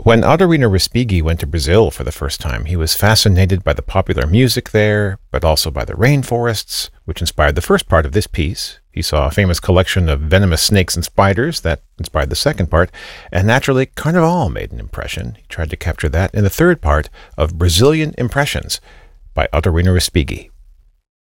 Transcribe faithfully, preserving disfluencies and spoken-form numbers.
When Autorino Respighi went to Brazil for the first time, he was fascinated by the popular music there, but also by the rainforests, which inspired the first part of this piece. He saw a famous collection of venomous snakes and spiders that inspired the second part, and naturally, Carnaval made an impression. He tried to capture that in the third part of Brazilian Impressions by Autorino Respighi.